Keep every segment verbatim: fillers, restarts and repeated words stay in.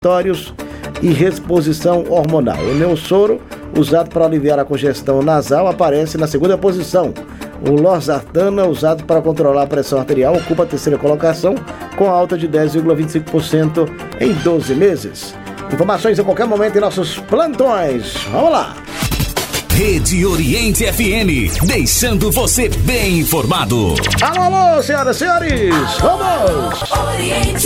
e reposição hormonal. O Neosoro, usado para aliviar a congestão nasal, aparece na segunda posição. O Losartana, usado para controlar a pressão arterial, ocupa a terceira colocação, com alta de dez vírgula vinte e cinco por cento em doze meses. Informações a qualquer momento em nossos plantões. Vamos lá! Rede Oriente F M, deixando você bem informado. Alô, alô, senhoras e senhores, vamos! Oriente!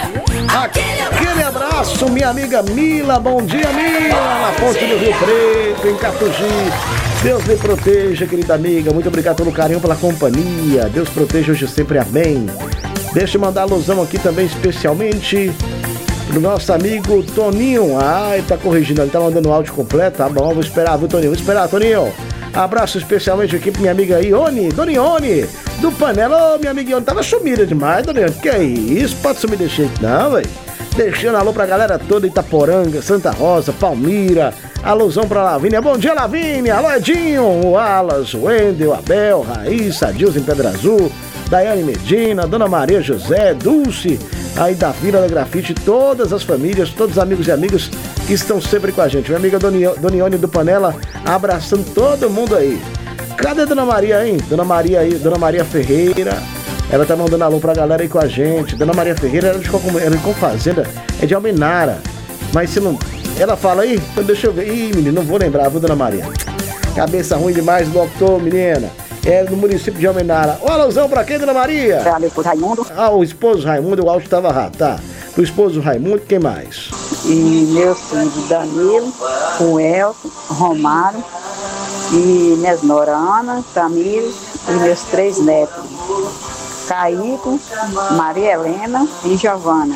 Aquele abraço, minha amiga Mila, bom dia, Mila, na ponte do Rio Preto, em Catugi. Deus lhe proteja, querida amiga, muito obrigado pelo carinho, pela companhia. Deus proteja hoje sempre, amém. Deixa eu mandar alusão aqui também, especialmente pro nosso amigo Toninho. Ah, ele tá corrigindo, ele tá mandando o áudio completo. Tá bom, vou esperar, viu, Toninho? Vou esperar, Toninho. Abraço especialmente aqui pra minha amiga Ione, Dona Ione, do Panela. Ô, minha amiga Ione, tava sumida demais, Dona Ione. Que é isso? Pode sumir desse jeito não, velho. Deixando alô pra galera toda, Itaporanga, Santa Rosa, Palmira. Alusão pra Lavínia. Bom dia, Lavínia. Alô, Edinho, o Alas, o Wendel, Abel, Raíssa, Adilson em Pedra Azul, Daiane Medina, Dona Maria José, Dulce, aí da Vila da Grafite, todas as famílias, todos os amigos e amigas que estão sempre com a gente. Minha amiga Dona Ione do Panela, abraçando todo mundo aí. Cadê Dona Maria, hein? Dona Maria aí, Dona Maria Ferreira, ela tá mandando alô pra galera aí com a gente. Dona Maria Ferreira, ela é de qual fazenda? É de Almenara. Mas se não... Ela fala aí, então deixa eu ver. Ih, menino, não vou lembrar, viu, Dona Maria? Cabeça ruim demais, doutor, menina. É do município de Almenara. Ô, alusão pra quem, Dona Maria? Pra meu esposo Raimundo. Ah, o esposo Raimundo, o áudio tava errado, tá? O esposo Raimundo, quem mais? E meus filhos Danilo, o Elton, Romário, e minhas noras Ana, Tamires, e meus três netos, Caíco, Maria Helena e Giovana.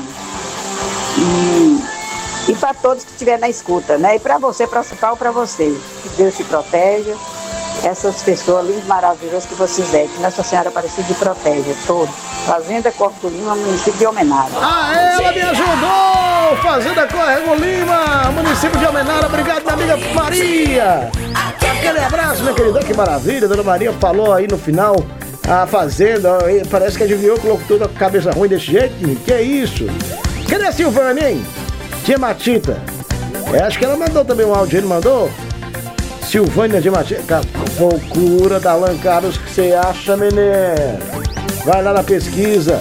E... E para todos que estiverem na escuta, né? E para você, principal para você. Que Deus te proteja. Essas pessoas lindas, maravilhosas que vocês é. Que Nossa Senhora Aparecida te proteja. Todos. Fazenda Corpo Lima, município de Almenara. Ah, ela me ajudou! Fazenda Corpo Lima, município de Almenara. Obrigado, minha amiga Maria. Aquele abraço, minha querida. Que maravilha. Dona Maria falou aí no final. A Fazenda, parece que adivinhou, colocou toda a cabeça ruim desse jeito. Que é isso? Cadê a Silvânia, hein? Tia Matita, é, acho que ela mandou também um áudio, ele mandou? Silvânia de Matita, procura da Alan Carlos, que você acha, menino? Vai lá na pesquisa.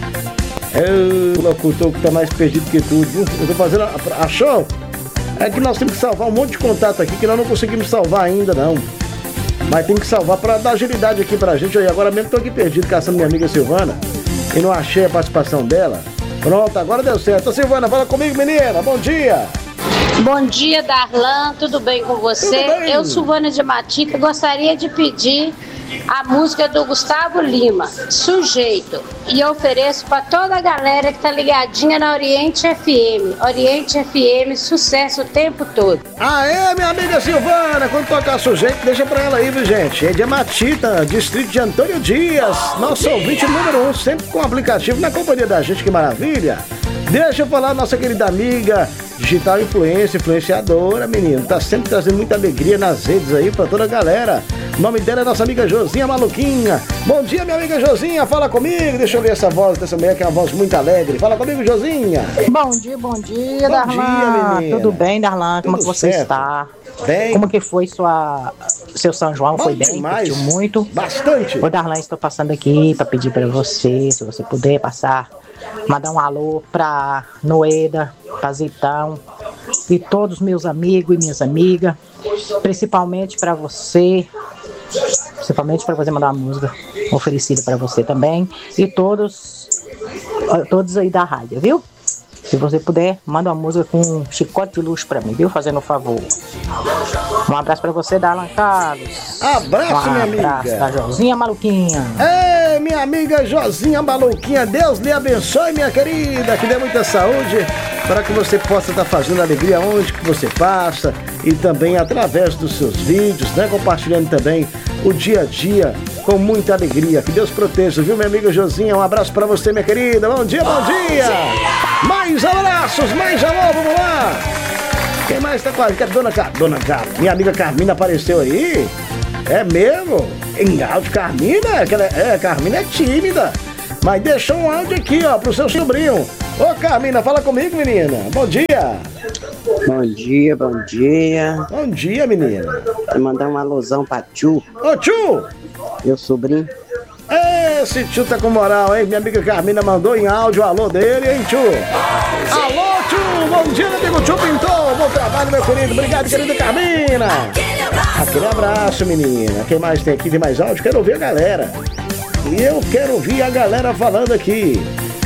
É o locutor que tá mais perdido que tudo, viu? Eu tô fazendo, a, achou? É que nós temos que salvar um monte de contato aqui, que nós não conseguimos salvar ainda, não. Mas tem que salvar pra dar agilidade aqui pra gente. Aí agora mesmo tô aqui perdido, caçando minha amiga Silvana, e não achei a participação dela. Pronto, agora deu certo. Ô, Silvana, fala comigo, menina. Bom dia. Bom dia, Darlan. Tudo bem com você? Tudo bem. Eu, Silvana de Matita, gostaria de pedir a música do Gustavo Lima, Sujeito. E eu ofereço para toda a galera que tá ligadinha na Oriente F M. Oriente F M, sucesso o tempo todo. Aê, minha amiga Silvana, quando tocar Sujeito, deixa pra ela aí, viu, gente? É de Matita, distrito de Antônio Dias. Nosso ouvinte número um, sempre com o aplicativo na companhia da gente, que maravilha. Deixa eu falar, nossa querida amiga, digital influência, influenciadora, menino. Tá sempre trazendo muita alegria nas redes aí pra toda a galera. O nome dela é nossa amiga Josinha Maluquinha. Bom dia, minha amiga Josinha, fala comigo. Deixa eu ver essa voz dessa mulher, que é uma voz muito alegre. Fala comigo, Josinha. Bom dia, bom dia, bom Darlan. Dia, menina. Tudo bem, Darlan? Como Tudo que você certo. está? Bem. Como que foi sua, seu São João? Bom Foi bem? demais. Curtiu muito? Bastante. Ô, Darlan, estou passando aqui para pedir para você, se você puder passar, mandar um alô para Noeda, para Zitão e todos os meus amigos e minhas amigas, principalmente para você, principalmente para você mandar uma música oferecida para você também e todos, todos aí da rádio, viu? Se você puder, manda uma música com um chicote de luxo pra mim, viu? Fazendo um favor. Um abraço pra você, Darlan Carlos. Abraço, um minha abraço amiga. da Josinha Maluquinha. Ei, minha amiga Josinha Maluquinha, Deus lhe abençoe, minha querida, que dê muita saúde para que você possa estar fazendo alegria onde que você passa e também através dos seus vídeos, né? Compartilhando também o dia a dia com muita alegria. Que Deus proteja, viu, minha amiga Josinha? Um abraço para você, minha querida. Bom dia, bom dia. Mais abraços, mais alô, vamos lá. Quem mais tá com a gente? Dona Car... Dona Car... Minha amiga Carmina apareceu aí? É mesmo? Em áudio, Carmina? Aquela... É, Carmina é tímida. Mas deixou um áudio aqui, ó, pro seu sobrinho. Ô, Carmina, fala comigo, menina. Bom dia. Bom dia, bom dia. Bom dia, menina. Vou mandar uma alusão pra tio. Ô, tio. Meu sobrinho. Esse tio tá com moral, hein? Minha amiga Carmina mandou em áudio o alô dele, hein, tio? Alô, tio! Bom dia, meu amigo tio Pintor! Bom trabalho, meu querido! Obrigado, querida Carmina! Aquele abraço, menina! Quem mais tem aqui? Tem mais áudio? Quero ouvir a galera! E eu quero ouvir a galera falando aqui!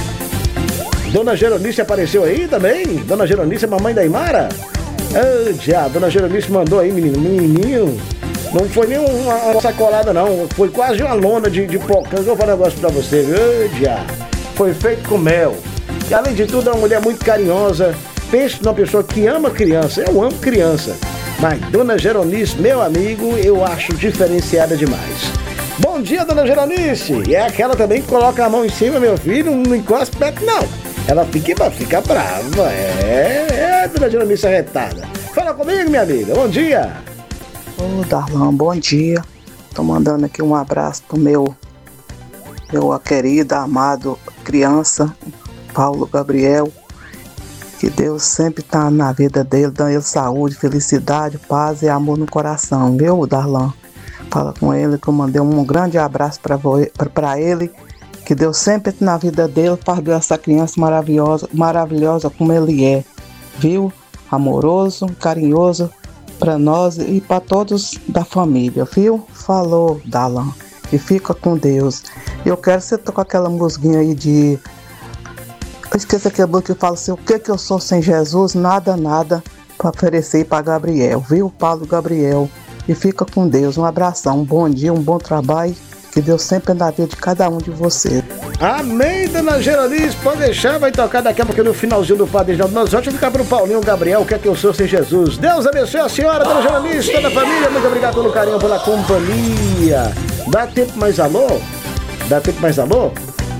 Dona Geronice apareceu aí também? Dona Geronice, mamãe da Imara? Ah, já, Dona Geronice mandou aí, menino, menininho! Não foi nem uma, uma sacolada, não. Foi quase uma lona de, de pocã. Eu vou falar um negócio pra você, viu? Já. Foi feito com mel. E além de tudo, é uma mulher muito carinhosa. Pense numa pessoa que ama criança. Eu amo criança. Mas Dona Geronice, meu amigo, eu acho diferenciada demais. Bom dia, Dona Geronice. E é aquela também que coloca a mão em cima, meu filho. Não encosta perto, não. Ela fica, fica brava. É, é, Dona Geronice arretada. Fala comigo, minha amiga. Bom dia. Ô, Darlan, bom dia. Tô mandando aqui um abraço pro meu, meu querido, amado criança, Paulo Gabriel. Que Deus sempre tá na vida dele, dando ele saúde, felicidade, paz e amor no coração, viu, Darlan? Fala com ele que eu mandei um grande abraço pra, pra, pra ele. Que Deus sempre na vida dele, faz essa criança maravilhosa, maravilhosa como ele é, viu? Amoroso, carinhoso para nós e para todos da família, viu? Falou, Darlan. E fica com Deus. Eu quero que você toque aquela musiquinha aí de... Eu esqueci aquele música que fala assim, o que que eu sou sem Jesus? Nada, nada, para oferecer para Gabriel, viu? Paulo Gabriel. E fica com Deus. Um abração, um bom dia, um bom trabalho. Que Deus sempre na vida de cada um de vocês. Amém, Dona Geronice. Pode deixar, vai tocar daqui a pouco no finalzinho do Padre Reginaldo. Nós vamos ficar pro Paulinho Gabriel, o que é que eu sou sem Jesus. Deus abençoe a senhora, Dona Geronice, toda a família. Muito obrigado pelo carinho, pela companhia. Dá tempo mais alô? Dá tempo mais alô?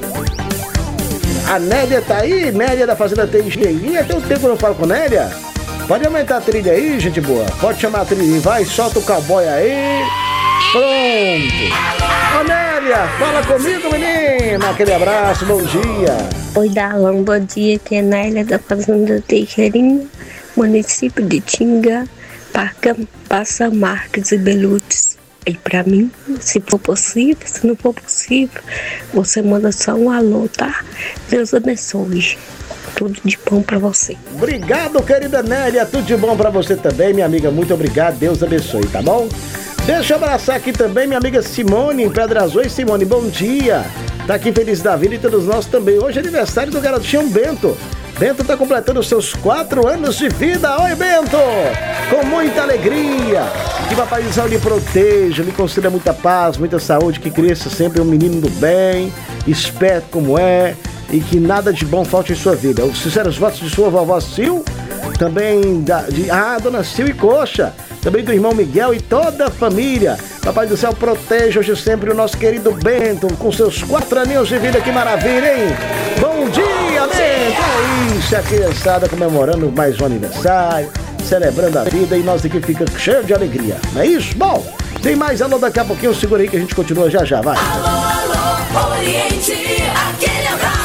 A Nélia tá aí? Nélia da Fazenda Tem Engenharia. Tem um tempo que eu não falo com Nélia. Pode aumentar a trilha aí, gente boa. Pode chamar a trilha. Vai, solta o cowboy aí. Pronto. Ô, Nélia, fala comigo, menina. Aquele abraço, bom dia. Oi, Darlan, bom dia. Aqui é Nélia da Fazenda Teixeirinha, município de Tinga, Parque Passa Marques e Belutes. E pra mim, se for possível, se não for possível, você manda só um alô, tá? Deus abençoe. Tudo de bom pra você. Obrigado, querida Nélia. Tudo de bom pra você também, minha amiga. Muito obrigado. Deus abençoe, tá bom? Deixa eu abraçar aqui também minha amiga Simone, em Pedra Azul. Simone, bom dia. Tá aqui feliz da vida e todos nós também. Hoje é aniversário do garotinho Bento. Bento tá completando os seus quatro anos de vida. Oi, Bento! Com muita alegria. Que Papai do Céu lhe proteja, lhe conceda muita paz, muita saúde, que cresça sempre um menino do bem, esperto como é, e que nada de bom falte em sua vida. Os sinceros votos de sua vovó Sil, também da, de, ah, Dona Sil e Coxa, também do irmão Miguel e toda a família. Papai do Céu proteja hoje sempre o nosso querido Bento, com seus quatro aninhos de vida. Que maravilha, hein? Bom dia, Bento! É isso, a criançada comemorando mais um aniversário, celebrando a vida, e nós aqui fica cheio de alegria, não é isso? Bom, tem mais alô daqui a pouquinho, segura aí que a gente continua já já, vai! Alô, alô, Oriente, aquele abraço!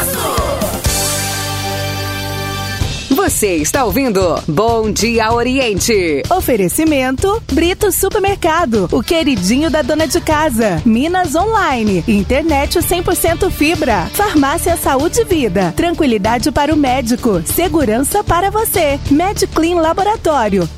Você está ouvindo Bom Dia Oriente. Oferecimento Brito Supermercado, o queridinho da dona de casa. Minas Online, internet cem por cento fibra. Farmácia Saúde e Vida, tranquilidade para o médico, segurança para você. MedClean Laboratório.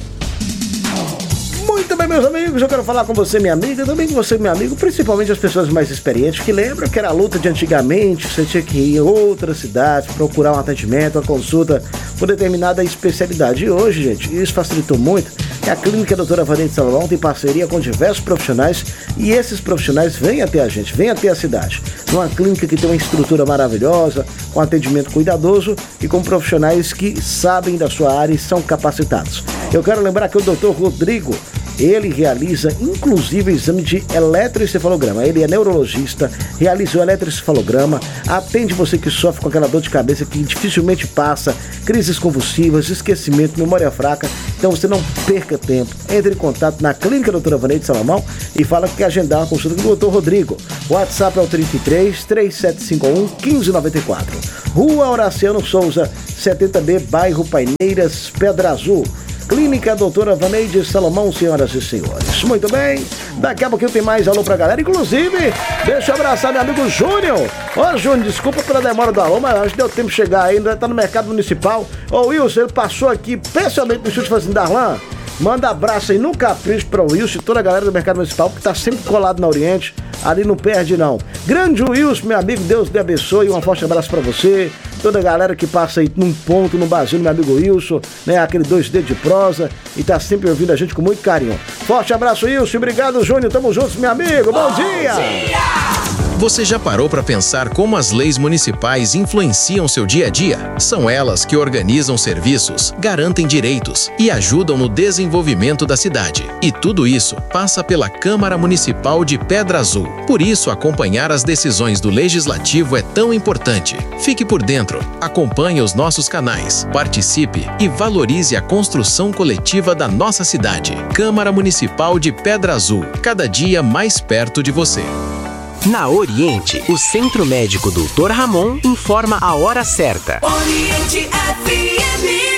Muito bem, meus amigos, eu quero falar com você, minha amiga, também com você, meu amigo, principalmente as pessoas mais experientes que lembram que era a luta de antigamente, você tinha que ir em outra cidade, procurar um atendimento, uma consulta por determinada especialidade. E hoje, gente, isso facilitou muito, que a Clínica Doutora Vanessa Salomão tem parceria com diversos profissionais, e esses profissionais vêm até a gente, vêm até a cidade. Numa clínica que tem uma estrutura maravilhosa, com atendimento cuidadoso e com profissionais que sabem da sua área e são capacitados. Eu quero lembrar que o doutor Rodrigo Ele realiza, inclusive, exame de eletroencefalograma. Ele é neurologista, realiza o eletroencefalograma, atende você que sofre com aquela dor de cabeça que dificilmente passa, crises convulsivas, esquecimento, memória fraca. Então você não perca tempo. Entre em contato na Clínica Doutora Vaneide Salomão e fala que quer agendar uma consulta com o doutor Rodrigo. O WhatsApp é o trinta e três, três sete cinco um, um cinco nove quatro. Rua Horaciano Souza, setenta B, bairro Paineiras, Pedra Azul. Clínica Doutora Vaneide Salomão, senhoras e senhores. Muito bem, daqui a pouquinho tem mais alô pra galera. Inclusive, deixa eu abraçar meu amigo Júnior. Ô Júnior, desculpa pela demora do alô, mas acho que deu tempo de chegar ainda, tá no mercado municipal. Ô Wilson, ele passou aqui, pessoalmente no estúdio fazendo Darlan. Manda abraço aí no capricho para o Wilson e toda a galera do Mercado Municipal, que tá sempre colado na Oriente, ali não perde não. Grande Wilson, meu amigo, Deus te abençoe, um forte abraço para você, toda a galera que passa aí num ponto, num barzinho, meu amigo Wilson, né, aquele dois dedos de prosa, e tá sempre ouvindo a gente com muito carinho. Forte abraço, Wilson, obrigado, Júnior, tamo juntos, meu amigo, bom, bom dia! dia! Você já parou para pensar como as leis municipais influenciam seu dia a dia? São elas que organizam serviços, garantem direitos e ajudam no desenvolvimento da cidade. E tudo isso passa pela Câmara Municipal de Pedra Azul. Por isso, acompanhar as decisões do Legislativo é tão importante. Fique por dentro, acompanhe os nossos canais, participe e valorize a construção coletiva da nossa cidade. Câmara Municipal de Pedra Azul, cada dia mais perto de você. Na Oriente, o Centro Médico doutor Ramon informa a hora certa. Oriente F M.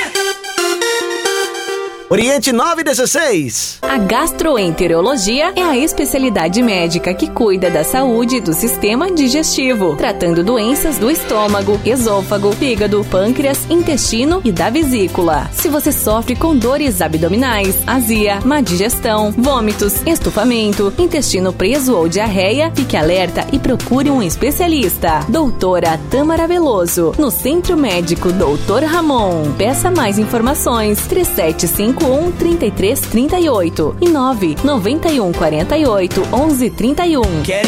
Oriente nove dezesseis. A gastroenterologia é a especialidade médica que cuida da saúde do sistema digestivo, tratando doenças do estômago, esôfago, fígado, pâncreas, intestino e da vesícula. Se você sofre com dores abdominais, azia, má digestão, vômitos, estufamento, intestino preso ou diarreia, fique alerta e procure um especialista. Doutora Tâmara Veloso, no Centro Médico doutor Ramon. Peça mais informações três sete cinco um, três três três oito e nove nove um quatro oito, onze trinta e um. Quer